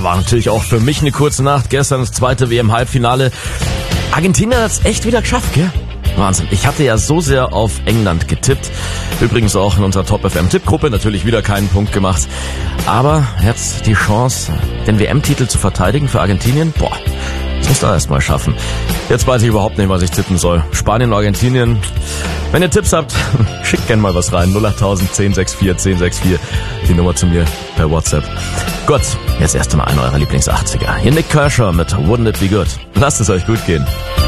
war natürlich auch für mich eine kurze Nacht. Gestern das zweite WM-Halbfinale. Argentinien hat es echt wieder geschafft, gell? Wahnsinn. Ich hatte ja so sehr auf England getippt. Übrigens auch in unserer Top-FM-Tippgruppe. Natürlich wieder keinen Punkt gemacht. Aber jetzt die Chance, den WM-Titel zu verteidigen für Argentinien. Boah, das muss da erst mal schaffen. Jetzt weiß ich überhaupt nicht, was ich tippen soll. Spanien, Argentinien. Wenn ihr Tipps habt, schickt gerne mal was rein. 08000 1064 1064. Die Nummer zu mir per WhatsApp. Gut, jetzt erst einmal einer eurer Lieblings-80er. Hier Nick Kershaw mit Wouldn't It Be Good. Lasst es euch gut gehen.